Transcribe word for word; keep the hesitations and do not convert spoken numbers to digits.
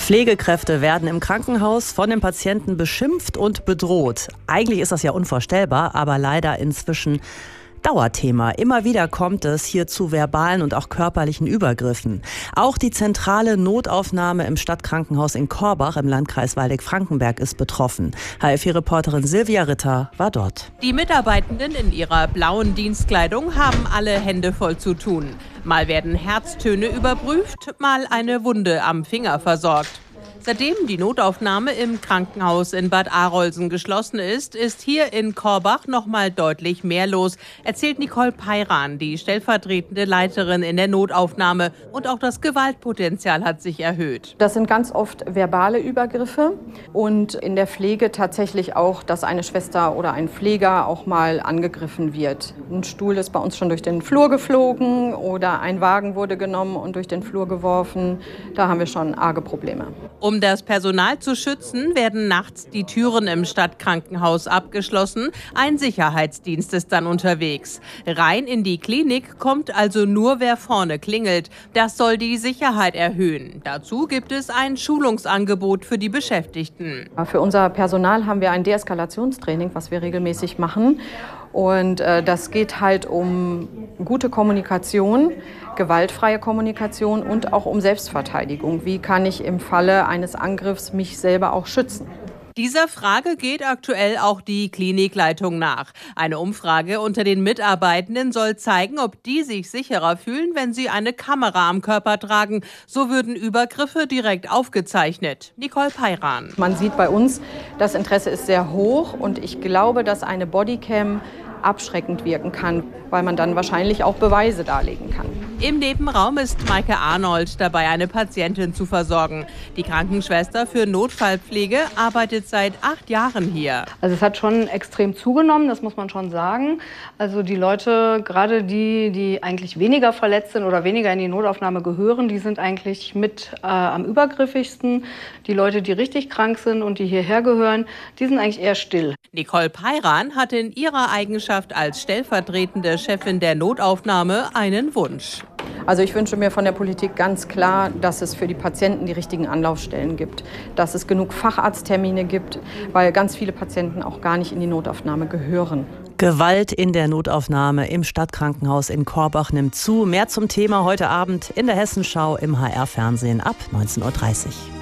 Pflegekräfte werden im Krankenhaus von den Patienten beschimpft und bedroht. Eigentlich ist das ja unvorstellbar, aber leider inzwischen Dauerthema. Immer wieder kommt es hier zu verbalen und auch körperlichen Übergriffen. Auch die zentrale Notaufnahme im Stadtkrankenhaus in Korbach im Landkreis Waldeck-Frankenberg ist betroffen. H F vier-Reporterin Silvia Ritter war dort. Die Mitarbeitenden in ihrer blauen Dienstkleidung haben alle Hände voll zu tun. Mal werden Herztöne überprüft, mal eine Wunde am Finger versorgt. Seitdem die Notaufnahme im Krankenhaus in Bad Arolsen geschlossen ist, ist hier in Korbach noch mal deutlich mehr los, erzählt Nicole Peiran, die stellvertretende Leiterin in der Notaufnahme. Und auch das Gewaltpotenzial hat sich erhöht. Das sind ganz oft verbale Übergriffe und in der Pflege tatsächlich auch, dass eine Schwester oder ein Pfleger auch mal angegriffen wird. Ein Stuhl ist bei uns schon durch den Flur geflogen oder ein Wagen wurde genommen und durch den Flur geworfen. Da haben wir schon arge Probleme. Um das Personal zu schützen, werden nachts die Türen im Stadtkrankenhaus abgeschlossen. Ein Sicherheitsdienst ist dann unterwegs. Rein in die Klinik kommt also nur, wer vorne klingelt. Das soll die Sicherheit erhöhen. Dazu gibt es ein Schulungsangebot für die Beschäftigten. Für unser Personal haben wir ein Deeskalationstraining, was wir regelmäßig machen. Und äh, das geht halt um gute Kommunikation, gewaltfreie Kommunikation und auch um Selbstverteidigung. Wie kann ich im Falle eines Angriffs mich selber auch schützen? Dieser Frage geht aktuell auch die Klinikleitung nach. Eine Umfrage unter den Mitarbeitenden soll zeigen, ob die sich sicherer fühlen, wenn sie eine Kamera am Körper tragen. So würden Übergriffe direkt aufgezeichnet. Nicole Peiran. Man sieht bei uns, das Interesse ist sehr hoch und ich glaube, dass eine Bodycam abschreckend wirken kann, weil man dann wahrscheinlich auch Beweise darlegen kann. Im Nebenraum ist Maike Arnold dabei, eine Patientin zu versorgen. Die Krankenschwester für Notfallpflege arbeitet seit acht Jahren hier. Also es hat schon extrem zugenommen, das muss man schon sagen. Also die Leute, gerade die, die eigentlich weniger verletzt sind oder weniger in die Notaufnahme gehören, die sind eigentlich mit äh, am übergriffigsten. Die Leute, die richtig krank sind und die hierher gehören, die sind eigentlich eher still. Nicole Peiran hat in ihrer Eigenschaft als stellvertretende Chefin der Notaufnahme einen Wunsch. Also ich wünsche mir von der Politik ganz klar, dass es für die Patienten die richtigen Anlaufstellen gibt, dass es genug Facharzttermine gibt, weil ganz viele Patienten auch gar nicht in die Notaufnahme gehören. Gewalt in der Notaufnahme im Stadtkrankenhaus in Korbach nimmt zu. Mehr zum Thema heute Abend in der Hessenschau im H R-Fernsehen ab neunzehn Uhr dreißig.